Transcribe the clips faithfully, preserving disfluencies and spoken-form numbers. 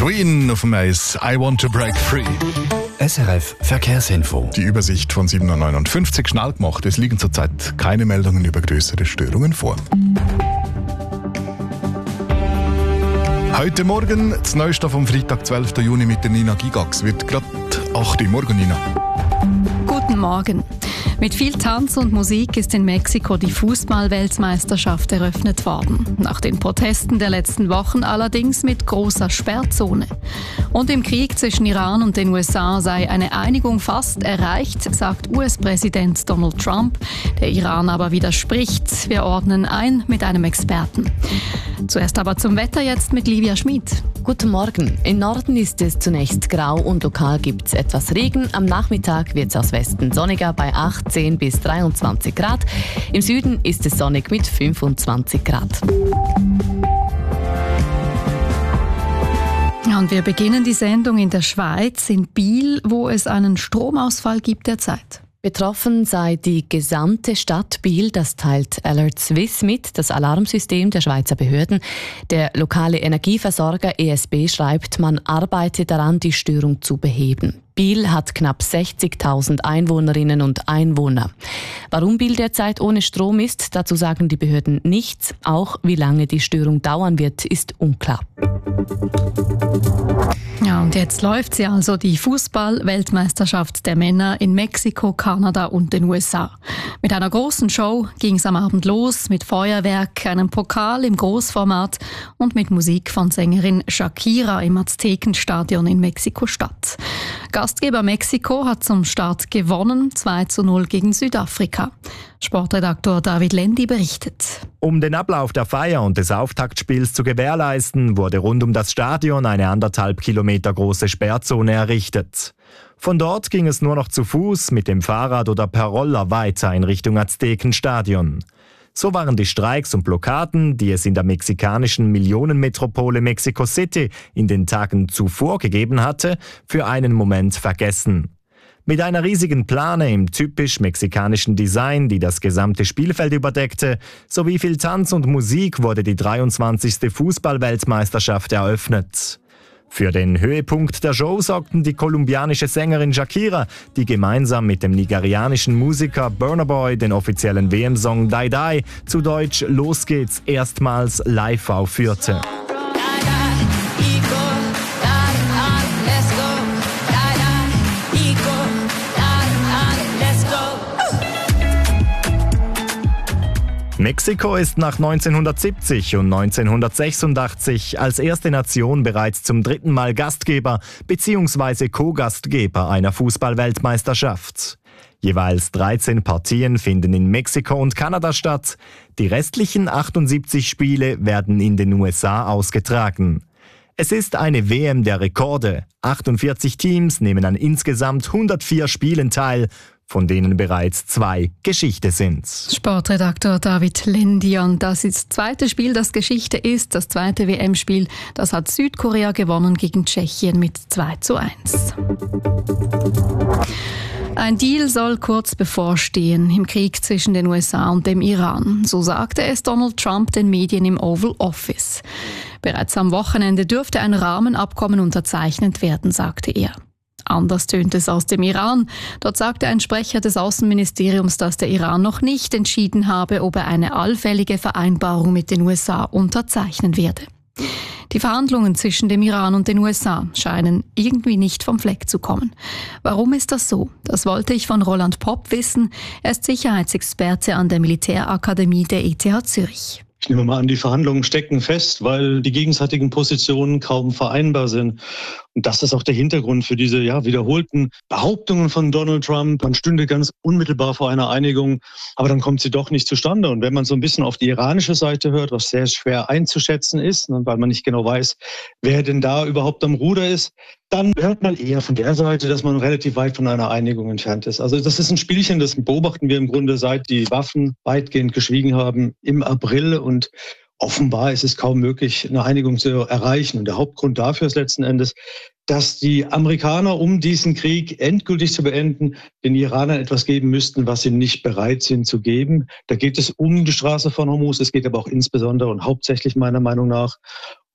Queen auf dem Eis, I Want to Break Free. S R F Verkehrsinfo. Die Übersicht von sieben Uhr neunundfünfzig schnell gemacht. Es liegen zurzeit keine Meldungen über größere Störungen vor. Heute Morgen das Neueste vom Freitag, zwölften Juni mit der Nina Gigax. Wird gerade acht Uhr. Morgen, Nina. Guten Morgen. Mit viel Tanz und Musik ist in Mexiko die Fußball-Weltmeisterschaft eröffnet worden. Nach den Protesten der letzten Wochen allerdings mit großer Sperrzone. Und im Krieg zwischen Iran und den U S A sei eine Einigung fast erreicht, sagt U S-Präsident Donald Trump. Der Iran aber widerspricht. Wir ordnen ein mit einem Experten. Zuerst aber zum Wetter jetzt mit Livia Schmid. Guten Morgen. Im Norden ist es zunächst grau und lokal gibt es etwas Regen. Am Nachmittag wird es aus Westen sonniger bei achtzehn bis dreiundzwanzig Grad. Im Süden ist es sonnig mit fünfundzwanzig Grad. Ja, und wir beginnen die Sendung in der Schweiz, in Biel, wo es einen Stromausfall gibt derzeit. Betroffen sei die gesamte Stadt Biel, das teilt Alert Swiss mit, das Alarmsystem der Schweizer Behörden. Der lokale Energieversorger E S B schreibt, man arbeite daran, die Störung zu beheben. Biel hat knapp sechzigtausend Einwohnerinnen und Einwohner. Warum Biel derzeit ohne Strom ist, dazu sagen die Behörden nichts. Auch wie lange die Störung dauern wird, ist unklar. Ja, und jetzt läuft sie also, die Fußball-Weltmeisterschaft der Männer in Mexiko, Kanada und den U S A. Mit einer großen Show ging es am Abend los, mit Feuerwerk, einem Pokal im Großformat und mit Musik von Sängerin Shakira im Aztekenstadion in Mexiko-Stadt. Gastgeber Mexiko hat zum Start gewonnen, zwei zu null gegen Südafrika. Sportredaktor David Lendi berichtet. Um den Ablauf der Feier und des Auftaktspiels zu gewährleisten, wurde rund um das Stadion eine anderthalb Kilometer große Sperrzone errichtet. Von dort ging es nur noch zu Fuß, mit dem Fahrrad oder per Roller weiter in Richtung Aztekenstadion. So waren die Streiks und Blockaden, die es in der mexikanischen Millionenmetropole Mexico City in den Tagen zuvor gegeben hatte, für einen Moment vergessen. Mit einer riesigen Plane im typisch mexikanischen Design, die das gesamte Spielfeld überdeckte, sowie viel Tanz und Musik wurde die dreiundzwanzigste Fußball-Weltmeisterschaft eröffnet. Für den Höhepunkt der Show sorgten die kolumbianische Sängerin Shakira, die gemeinsam mit dem nigerianischen Musiker Burna Boy den offiziellen W M-Song Die Die, zu Deutsch Los geht's, erstmals live aufführte. Mexiko ist nach neunzehnhundertsiebzig und neunzehnhundertsechsundachtzig als erste Nation bereits zum dritten Mal Gastgeber bzw. Co-Gastgeber einer Fußball-Weltmeisterschaft. Jeweils dreizehn Partien finden in Mexiko und Kanada statt. Die restlichen achtundsiebzig Spiele werden in den U S A ausgetragen. Es ist eine W M der Rekorde. achtundvierzig Teams nehmen an insgesamt hundertvier Spielen teil, von denen bereits zwei Geschichte sind. Sportredaktor David Lendi. Und das ist das zweite Spiel, das Geschichte ist. Das zweite W M-Spiel, das hat Südkorea gewonnen gegen Tschechien mit zwei zu eins. Ein Deal soll kurz bevorstehen im Krieg zwischen den U S A und dem Iran. So sagte es Donald Trump den Medien im Oval Office. Bereits am Wochenende dürfte ein Rahmenabkommen unterzeichnet werden, sagte er. Anders tönt es aus dem Iran. Dort sagte ein Sprecher des Außenministeriums, dass der Iran noch nicht entschieden habe, ob er eine allfällige Vereinbarung mit den U S A unterzeichnen werde. Die Verhandlungen zwischen dem Iran und den U S A scheinen irgendwie nicht vom Fleck zu kommen. Warum ist das so? Das wollte ich von Roland Popp wissen. Er ist Sicherheitsexperte an der Militärakademie der E T H Zürich. Ich nehme mal an, die Verhandlungen stecken fest, weil die gegenseitigen Positionen kaum vereinbar sind. Und das ist auch der Hintergrund für diese ja, wiederholten Behauptungen von Donald Trump. Man stünde ganz unmittelbar vor einer Einigung, aber dann kommt sie doch nicht zustande. Und wenn man so ein bisschen auf die iranische Seite hört, was sehr schwer einzuschätzen ist, weil man nicht genau weiß, wer denn da überhaupt am Ruder ist, dann hört man eher von der Seite, dass man relativ weit von einer Einigung entfernt ist. Also das ist ein Spielchen, das beobachten wir im Grunde, seit die Waffen weitgehend geschwiegen haben im April. Und offenbar ist es kaum möglich, eine Einigung zu erreichen. Und der Hauptgrund dafür ist letzten Endes, dass die Amerikaner, um diesen Krieg endgültig zu beenden, den Iranern etwas geben müssten, was sie nicht bereit sind zu geben. Da geht es um die Straße von Hormuz, es geht aber auch insbesondere und hauptsächlich meiner Meinung nach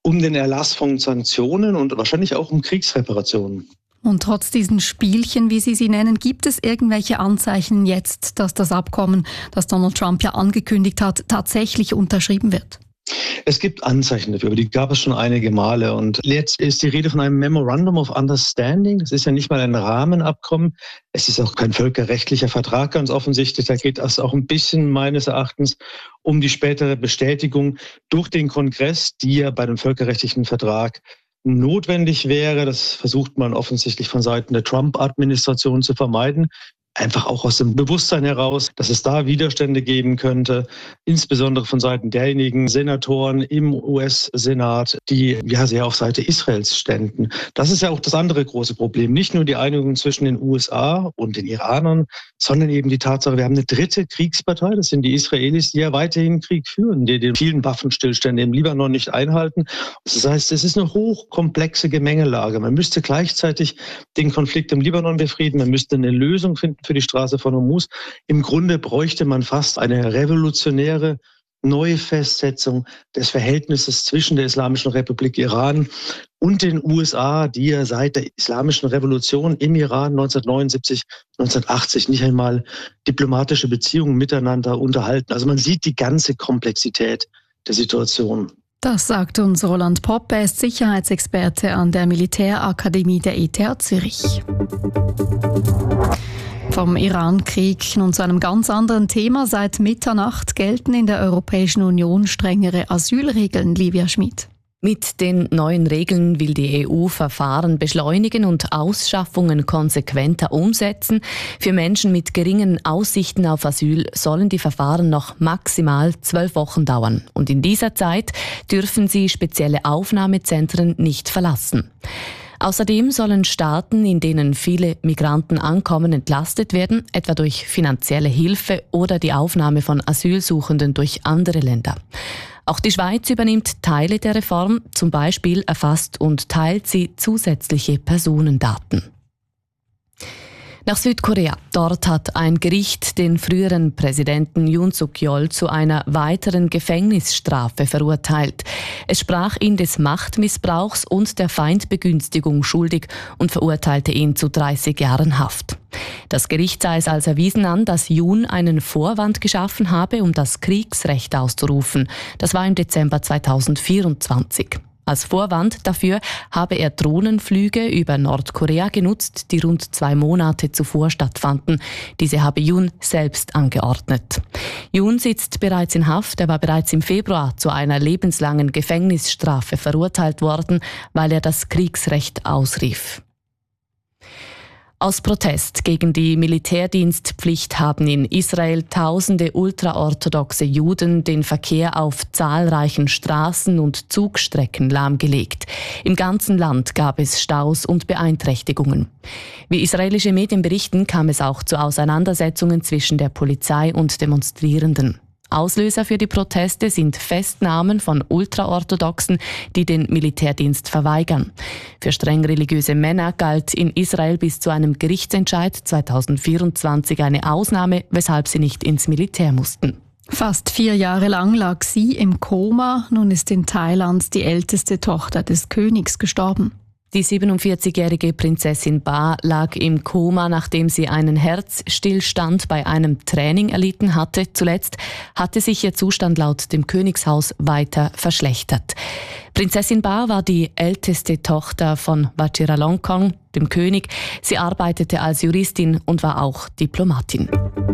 um den Erlass von Sanktionen und wahrscheinlich auch um Kriegsreparationen. Und trotz diesen Spielchen, wie Sie sie nennen, gibt es irgendwelche Anzeichen jetzt, dass das Abkommen, das Donald Trump ja angekündigt hat, tatsächlich unterschrieben wird? Es gibt Anzeichen dafür, aber die gab es schon einige Male. Und jetzt ist die Rede von einem Memorandum of Understanding. Das ist ja nicht mal ein Rahmenabkommen. Es ist auch kein völkerrechtlicher Vertrag, ganz offensichtlich. Da geht es auch ein bisschen meines Erachtens um die spätere Bestätigung durch den Kongress, die ja bei dem völkerrechtlichen Vertrag notwendig wäre. Das versucht man offensichtlich von Seiten der Trump-Administration zu vermeiden. Einfach auch aus dem Bewusstsein heraus, dass es da Widerstände geben könnte, insbesondere von Seiten derjenigen Senatoren im U S-Senat, die ja sehr auf Seite Israels ständen. Das ist ja auch das andere große Problem. Nicht nur die Einigung zwischen den U S A und den Iranern, sondern eben die Tatsache, wir haben eine dritte Kriegspartei, das sind die Israelis, die ja weiterhin Krieg führen, die den vielen Waffenstillstände im Libanon nicht einhalten. Das heißt, es ist eine hochkomplexe Gemengelage. Man müsste gleichzeitig den Konflikt im Libanon befrieden, man müsste eine Lösung finden für die Straße von Hormuz. Im Grunde bräuchte man fast eine revolutionäre Neufestsetzung des Verhältnisses zwischen der Islamischen Republik Iran und den U S A, die ja seit der Islamischen Revolution im Iran neunzehnhundertneunundsiebzig, neunzehnhundertachtzig nicht einmal diplomatische Beziehungen miteinander unterhalten. Also man sieht die ganze Komplexität der Situation. Das sagt uns Roland Popp, er ist Sicherheitsexperte an der Militärakademie der E T H Zürich. Vom Iran-Krieg nun zu einem ganz anderen Thema. Seit Mitternacht gelten in der Europäischen Union strengere Asylregeln, Livia Schmid. Mit den neuen Regeln will die E U Verfahren beschleunigen und Ausschaffungen konsequenter umsetzen. Für Menschen mit geringen Aussichten auf Asyl sollen die Verfahren noch maximal zwölf Wochen dauern. Und in dieser Zeit dürfen sie spezielle Aufnahmezentren nicht verlassen. Außerdem sollen Staaten, in denen viele Migranten ankommen, entlastet werden, etwa durch finanzielle Hilfe oder die Aufnahme von Asylsuchenden durch andere Länder. Auch die Schweiz übernimmt Teile der Reform, zum Beispiel erfasst und teilt sie zusätzliche Personendaten. Nach Südkorea. Dort hat ein Gericht den früheren Präsidenten Yoon Suk-yeol zu einer weiteren Gefängnisstrafe verurteilt. Es sprach ihn des Machtmissbrauchs und der Feindbegünstigung schuldig und verurteilte ihn zu dreißig Jahren Haft. Das Gericht sah es als erwiesen an, dass Yoon einen Vorwand geschaffen habe, um das Kriegsrecht auszurufen. Das war im Dezember zweitausendvierundzwanzig. Als Vorwand dafür habe er Drohnenflüge über Nordkorea genutzt, die rund zwei Monate zuvor stattfanden. Diese habe Yoon selbst angeordnet. Yoon sitzt bereits in Haft. Er war bereits im Februar zu einer lebenslangen Gefängnisstrafe verurteilt worden, weil er das Kriegsrecht ausrief. Aus Protest gegen die Militärdienstpflicht haben in Israel tausende ultraorthodoxe Juden den Verkehr auf zahlreichen Straßen und Zugstrecken lahmgelegt. Im ganzen Land gab es Staus und Beeinträchtigungen. Wie israelische Medien berichten, kam es auch zu Auseinandersetzungen zwischen der Polizei und Demonstrierenden. Auslöser für die Proteste sind Festnahmen von Ultraorthodoxen, die den Militärdienst verweigern. Für streng religiöse Männer galt in Israel bis zu einem Gerichtsentscheid zweitausendvierundzwanzig eine Ausnahme, weshalb sie nicht ins Militär mussten. Fast vier Jahre lang lag sie im Koma. Nun ist in Thailand die älteste Tochter des Königs gestorben. Die siebenundvierzigjährige Prinzessin Ba lag im Koma, nachdem sie einen Herzstillstand bei einem Training erlitten hatte. Zuletzt hatte sich ihr Zustand laut dem Königshaus weiter verschlechtert. Prinzessin Ba war die älteste Tochter von Vajiralongkorn, dem König. Sie arbeitete als Juristin und war auch Diplomatin.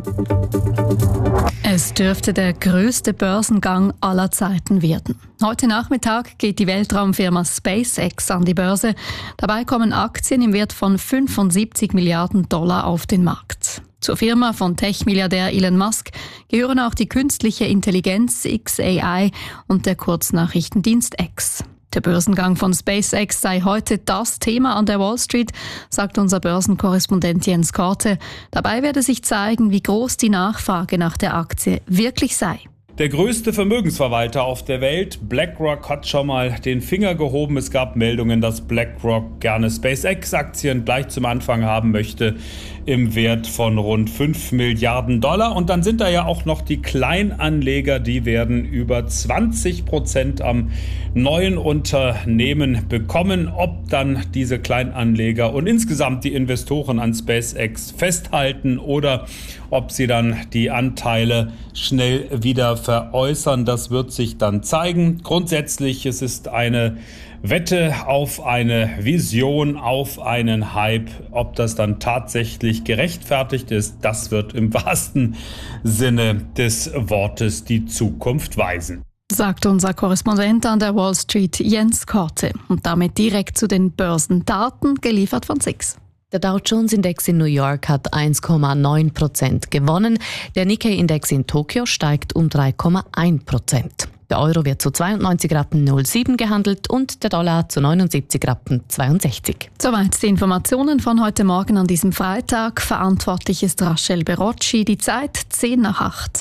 Es dürfte der größte Börsengang aller Zeiten werden. Heute Nachmittag geht die Weltraumfirma SpaceX an die Börse. Dabei kommen Aktien im Wert von fünfundsiebzig Milliarden Dollar auf den Markt. Zur Firma von Tech-Milliardär Elon Musk gehören auch die künstliche Intelligenz X A I und der Kurznachrichtendienst X. Der Börsengang von SpaceX sei heute das Thema an der Wall Street, sagt unser Börsenkorrespondent Jens Korte. Dabei werde sich zeigen, wie groß die Nachfrage nach der Aktie wirklich sei. Der größte Vermögensverwalter auf der Welt, BlackRock, hat schon mal den Finger gehoben. Es gab Meldungen, dass BlackRock gerne SpaceX-Aktien gleich zum Anfang haben möchte im Wert von rund fünf Milliarden Dollar. Und dann sind da ja auch noch die Kleinanleger, die werden über zwanzig Prozent am neuen Unternehmen bekommen. Ob dann diese Kleinanleger und insgesamt die Investoren an SpaceX festhalten oder ob sie dann die Anteile schnell wieder veräußern, das wird sich dann zeigen. Grundsätzlich, es ist eine Wette auf eine Vision, auf einen Hype. Ob das dann tatsächlich gerechtfertigt ist, das wird im wahrsten Sinne des Wortes die Zukunft weisen. Sagt unser Korrespondent an der Wall Street, Jens Korte. Und damit direkt zu den Börsendaten, geliefert von Six. Der Dow Jones Index in New York hat eins Komma neun Prozent gewonnen. Der Nikkei Index in Tokio steigt um drei Komma eins Prozent. Der Euro wird zu zweiundneunzig Rappen null sieben gehandelt und der Dollar zu neunundsiebzig Rappen zweiundsechzig. Soweit die Informationen von heute Morgen an diesem Freitag. Verantwortlich ist Rachel Berocci. Die Zeit zehn nach acht.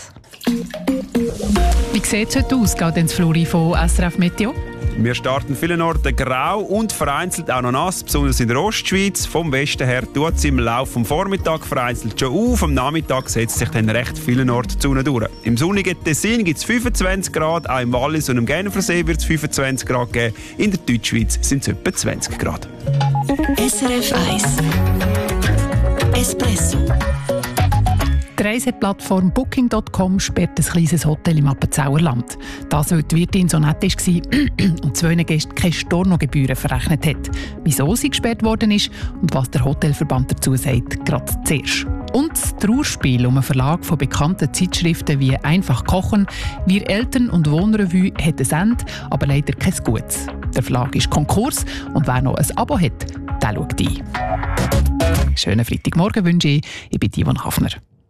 Wie sieht es heute aus, geht ins Flori von S R F Meteo? Wir starten vielen Orten grau und vereinzelt auch noch nass, besonders in der Ostschweiz. Vom Westen her tut es im Laufe vom Vormittag vereinzelt schon auf. Am Nachmittag setzt sich dann recht vielen Orten die Sonne durch. Im sonnigen Tessin gibt es fünfundzwanzig Grad, auch im Wallis und im Genfersee wird es fünfundzwanzig Grad geben. In der Deutschschweiz sind es etwa zwanzig Grad. S R F eins Espresso. Die Reiseplattform Booking Punkt com sperrt ein kleines Hotel im Appenzauerland. Das, weil die Wirtin so nett war und zwei Gästen keine Stornogebühren verrechnet hat. Wieso sie gesperrt worden ist und was der Hotelverband dazu sagt, gerade zuerst. Und das Trauerspiel um einen Verlag von bekannten Zeitschriften wie «Einfach kochen», «Wir Eltern» und «Wohnrevue» hat ein Ende, aber leider kein Gutes. Der Verlag ist Konkurs und wer noch ein Abo hat, der schaut ein. Schönen Freitagmorgen wünsche ich. Ich bin Yvonne Hafner.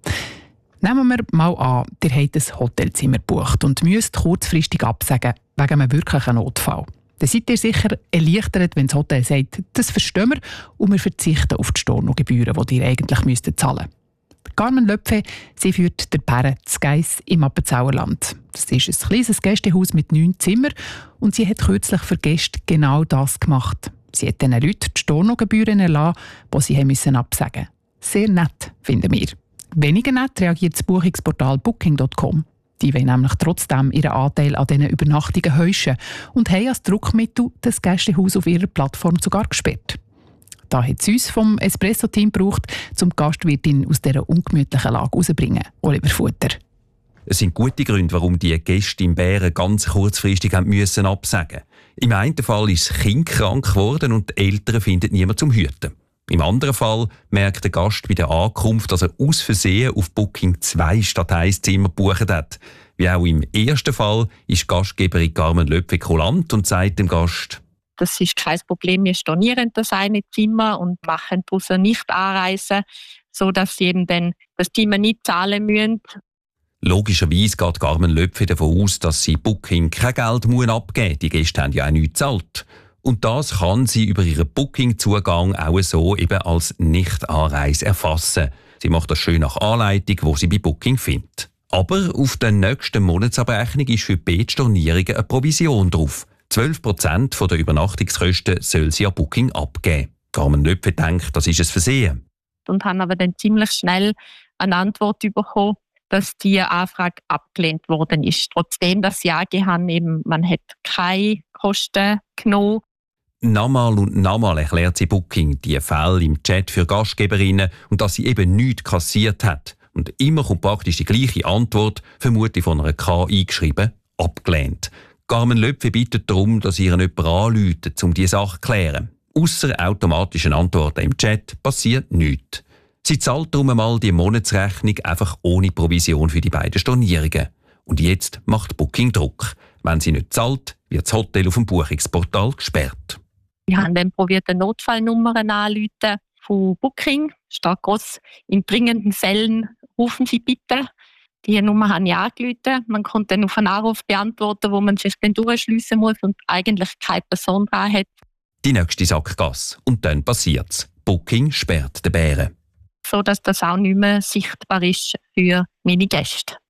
Nehmen wir mal an, ihr habt ein Hotelzimmer gebucht und müsst kurzfristig absagen wegen einem wirklichen Notfall. Dann seid ihr sicher erleichtert, wenn das Hotel sagt, das verstehen wir und wir verzichten auf die Stornogebühren, die ihr eigentlich müsstet zahlen. Carmen Löpfe, sie führt der Perre zu Geiss im Appenzauerland. Das ist ein kleines Gästehaus mit neun Zimmern und sie hat kürzlich für Gäste genau das gemacht. Sie hat diesen Leuten die Stornogebühren erlassen, die sie haben müssen absagen. Sehr nett, finden wir. Weniger nett reagiert das Buchungsportal Booking Punkt com. Die wollen nämlich trotzdem ihren Anteil an diesen Übernachtungen heuschen und haben als Druckmittel das Gästehaus auf ihrer Plattform sogar gesperrt. Da hat es uns vom Espresso-Team gebraucht, um die Gastwirtin aus dieser ungemütlichen Lage rauszubringen. Oliver Futter. Es sind gute Gründe, warum die Gäste im Bären ganz kurzfristig haben müssen absagen. Im einen Fall ist das Kind krank geworden und die Eltern finden niemand zum Hüten. Im anderen Fall merkt der Gast bei der Ankunft, dass er aus Versehen auf Booking zwei statt eins Zimmer gebucht hat. Wie auch im ersten Fall ist die Gastgeberin Carmen Löpfe kulant und sagt dem Gast: Das ist kein Problem, wir stornieren das eine Zimmer und machen draussen nicht anreisen, sodass sie eben dann das Zimmer nicht zahlen müssen. Logischerweise geht Carmen Löpfe davon aus, dass sie Booking kein Geld abgeben muss. Die Gäste haben ja auch nichts gezahlt. Und das kann sie über ihren Booking-Zugang auch so eben als Nicht-Anreise erfassen. Sie macht das schön nach Anleitung, die sie bei Booking findet. Aber auf der nächsten Monatsabrechnung ist für beide Stornierungen eine Provision drauf. zwölf Prozent der Übernachtungskosten soll sie an Booking abgeben. Carmen Löpfe denkt, das ist ein Versehen. Und haben aber dann ziemlich schnell eine Antwort bekommen, dass die Anfrage abgelehnt worden ist. Trotzdem, dass sie angegeben haben, eben, man hat keine Kosten genommen. Nochmal und nochmal erklärt sie Booking die Fälle im Chat für Gastgeberinnen und dass sie eben nichts kassiert hat. Und immer kommt praktisch die gleiche Antwort, vermutlich von einer K I geschrieben, abgelehnt. Carmen Löpfe bittet darum, dass ihr jemand anruft, um diese Sache zu klären. Ausser automatischen Antworten im Chat passiert nichts. Sie zahlt darum einmal die Monatsrechnung einfach ohne Provision für die beiden Stornierungen. Und jetzt macht Booking Druck. Wenn sie nicht zahlt, wird das Hotel auf dem Buchungsportal gesperrt. Wir haben dann probiert, eine Notfallnummer anzurufen von Booking. Steht gross: in dringenden Fällen rufen Sie bitte. Die Nummer habe ich angerufen. Man konnte dann auf einen Anruf beantworten, wo man sich dann durchschliessen muss und eigentlich keine Person dran hat. Die nächste Sackgasse. Und dann passiert's. Booking sperrt den Bären. So dass das auch nicht mehr sichtbar ist für meine Gäste.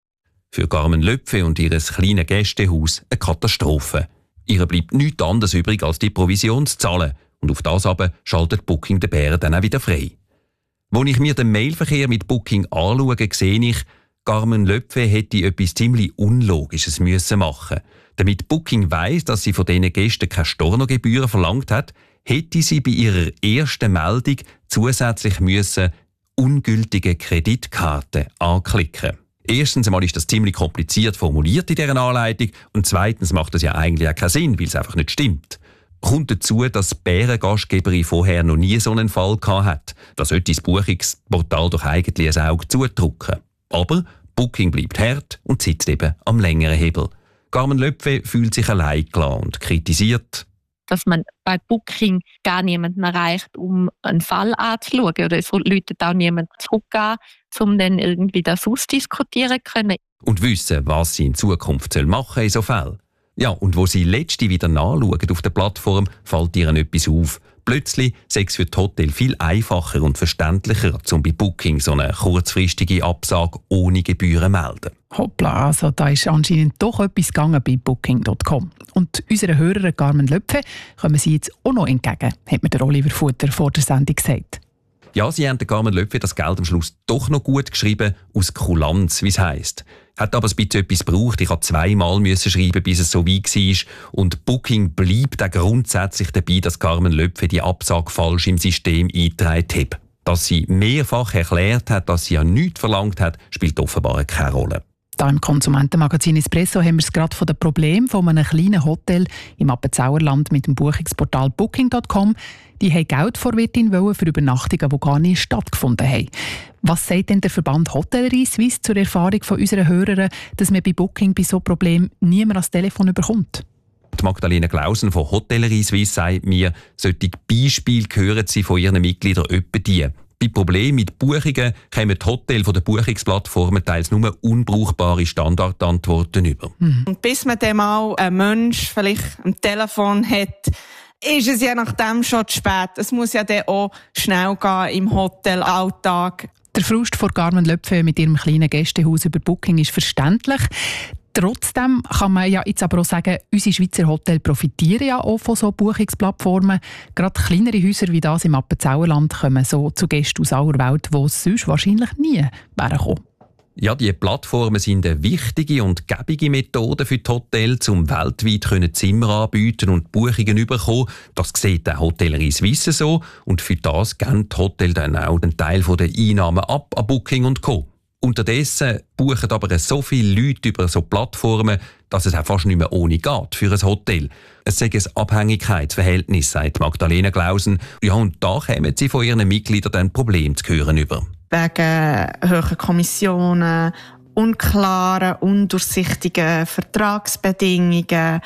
Für Carmen Löpfe und ihr kleines Gästehaus eine Katastrophe. Ihr bleibt nichts anderes übrig, als die Provision zu zahlen. Und auf das aber schaltet Booking den Bären dann auch wieder frei. Als ich mir den Mailverkehr mit Booking anschaue, sehe ich, Carmen Löpfe hätte etwas ziemlich Unlogisches müssen machen. Damit Booking weiss, dass sie von diesen Gästen keine Stornogebühren verlangt hat, hätte sie bei ihrer ersten Meldung zusätzlich müssen ungültige Kreditkarte anklicken. Erstens einmal ist das ziemlich kompliziert formuliert in dieser Anleitung und zweitens macht das ja eigentlich auch keinen Sinn, weil es einfach nicht stimmt. Kommt dazu, dass die Bärengastgeberin vorher noch nie so einen Fall hatte. Da sollte das Buchungsportal doch eigentlich ein Auge zudrücken. Aber Booking bleibt hart und sitzt eben am längeren Hebel. Carmen Löpfe fühlt sich allein gelassen und kritisiert, dass man bei Booking gar niemanden erreicht, um einen Fall anzuschauen. Oder es läutet auch niemand zurück an, um dann irgendwie das ausdiskutieren zu können. Und wissen, was sie in Zukunft machen soll in so Fällen. Ja, und wo sie letzte wieder nachschauen auf der Plattform, fällt ihr etwas auf. Plötzlich sei es für die Hotel viel einfacher und verständlicher, um bei Booking so eine kurzfristige Absage ohne Gebühren zu melden. Hoppla, also da ist anscheinend doch etwas gegangen bei Booking Punkt com. Und unseren Hörerin Carmen Löpfe kommen sie jetzt auch noch entgegen, hat mir der Oliver Futter vor der Sendung gesagt. Ja, sie haben der Carmen Löpfe das Geld am Schluss doch noch gut geschrieben, aus Kulanz, wie es heisst. Hat aber ein bisschen etwas gebraucht. Ich musste zweimal schreiben, bis es so weit war. Und Booking bleibt auch grundsätzlich dabei, dass Carmen Löpfe die Absage falsch im System eingetragen hat. Dass sie mehrfach erklärt hat, dass sie ja nichts verlangt hat, spielt offenbar keine Rolle. Da im Konsumentenmagazin Espresso haben wir es gerade von den Problemen von einem kleinen Hotel im Appenzauerland mit dem Buchungsportal Booking Punkt com. Die wollten Geld vor Wirtin für Übernachtungen, die gar nicht stattgefunden haben. Was sagt denn der Verband Hotellerie Suisse zur Erfahrung von unseren Hörern, dass man bei Booking bei so Problemen niemand ans Telefon überkommt? Die Magdalena Klausen von Hotellerie Suisse sagt mir, solche Beispiele gehören sie von ihren Mitgliedern öppe die. Bei Problemen mit Buchungen kommen die Hotels von den Buchungsplattformen teils nur unbrauchbare Standardantworten über. Mhm. Und bis man dann mal einen Mensch vielleicht am Telefon hat, ist es ja nachdem schon zu spät. Es muss ja dann auch schnell gehen im Hotelalltag. Der Frust vor Carmen Löpfe mit ihrem kleinen Gästehaus über Booking ist verständlich. Trotzdem kann man ja jetzt aber auch sagen, unsere Schweizer Hotels profitieren ja auch von so Buchungsplattformen. Gerade kleinere Häuser wie das im Appenzauerland kommen so zu Gästen aus aller Welt, die es sonst wahrscheinlich nie wären gekommen. Ja, die Plattformen sind eine wichtige und gäbige Methode für die Hotels, um weltweit Zimmer anbieten und Buchungen zu bekommen. Das sieht der Hotellerie Suisse so und für das geben die Hotels dann auch einen Teil der Einnahmen ab an Booking und Co. Unterdessen buchen aber so viele Leute über so Plattformen, dass es auch fast nicht mehr ohne geht für ein Hotel. Es sei ein Abhängigkeitsverhältnis, sagt Magdalena Klausen. Ja, und da kommen sie von ihren Mitgliedern dann Probleme zu hören über. Wegen hohen Kommissionen, unklaren, undurchsichtigen Vertragsbedingungen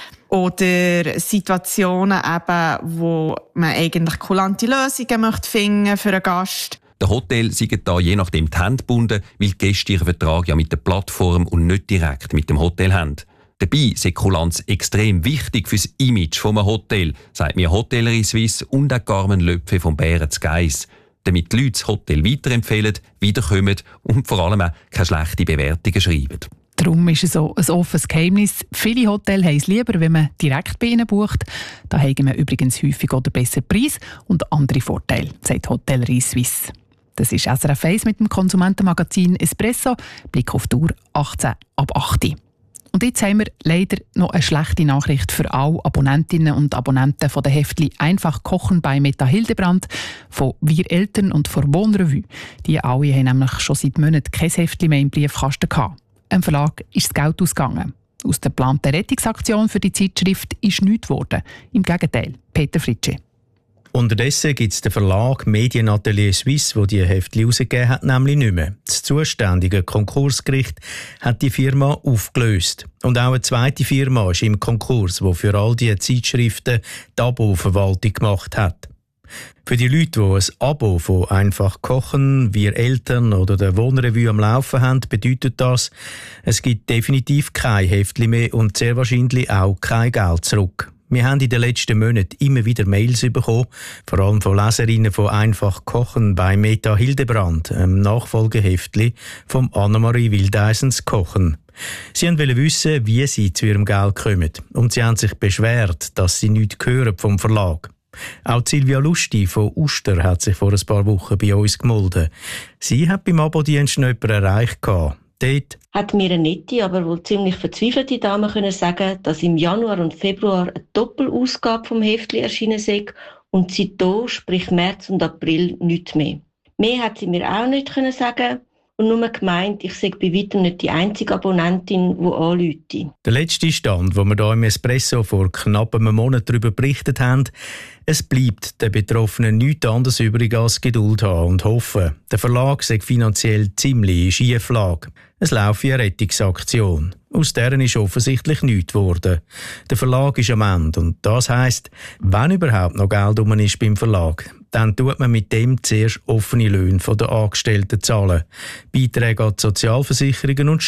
oder Situationen, eben, wo man eigentlich kulante Lösungen möchte finden für einen Gast. Der Hotel sind da je nachdem die Hände gebunden, weil die Gäste ihren Vertrag ja mit der Plattform und nicht direkt mit dem Hotel haben. Dabei ist Kulanz extrem wichtig für das Image eines Hotels, sagt mir Hotellerie Suisse und auch Carmen Löpfe vom Bären zu Geiss. Damit die Leute das Hotel weiterempfehlen, wiederkommen und vor allem auch keine schlechten Bewertungen schreiben. Darum ist es so ein offenes Geheimnis. Viele Hotels haben es lieber, wenn man direkt bei ihnen bucht. Da haben wir übrigens häufig oder besseren Preis und andere Vorteile, sagt Hotellerie Suisse. Das ist S R F eins mit dem Konsumentenmagazin Espresso. Blick auf die Uhr achtzehn ab acht. Und jetzt haben wir leider noch eine schlechte Nachricht für alle Abonnentinnen und Abonnenten von der Heftli «Einfach kochen» bei Meta Hildebrand, von «Wir Eltern» und von «Wohnrevue». Die alle haben nämlich schon seit Monaten kein Heftli mehr im Briefkasten gehabt. Im Verlag ist das Geld ausgegangen. Aus der geplanten Rettungsaktion für die Zeitschrift ist nichts geworden. Im Gegenteil, Peter Fritsche. Unterdessen gibt es den Verlag Medienatelier Suisse, der die Heftchen herausgegeben hat, nämlich nicht mehr. Das zuständige Konkursgericht hat die Firma aufgelöst. Und auch eine zweite Firma ist im Konkurs, die für all diese Zeitschriften die Abo-Verwaltung gemacht hat. Für die Leute, die ein Abo von «Einfach kochen», «Wir Eltern» oder der «Wohnrevue» am Laufen haben, bedeutet das, es gibt definitiv kein Heftchen mehr und sehr wahrscheinlich auch kein Geld zurück. Wir haben in den letzten Monaten immer wieder Mails bekommen, vor allem von Leserinnen von «Einfach kochen» bei Meta Hildebrand, einem Nachfolgeheftli vom Annemarie Wildeisens Kochen. Sie wollten wissen, wie sie zu ihrem Geld kommen. Und sie haben sich beschwert, dass sie nichts hören vom Verlag. Auch Silvia Lusti von Uster hat sich vor ein paar Wochen bei uns gemeldet. Sie hat beim Abo-Dienst noch jemanden erreicht. Dort hat mir eine nette, aber wohl ziemlich verzweifelte Dame können sagen, dass im Januar und Februar eine Doppelausgabe vom Heftli erschienen sei und seitdem, sprich März und April, nichts mehr. Mehr hat sie mir auch nicht können sagen und nur gemeint, ich sei bei weitem nicht die einzige Abonnentin, die anrufe. Der letzte Stand, wo wir hier im Espresso vor knapp einem Monat darüber berichtet haben, es bleibt den Betroffenen nichts anderes übrig als Geduld haben und hoffen. Der Verlag sei finanziell ziemlich in Schieflage. Es laufe eine Rettungsaktion. Aus deren ist offensichtlich nichts geworden. Der Verlag ist am Ende und das heisst, wenn überhaupt noch Geld rum ist beim Verlag, dann tut man mit dem zuerst offene Löhne der Angestellten zahlen, Beiträge an die Sozialversicherungen und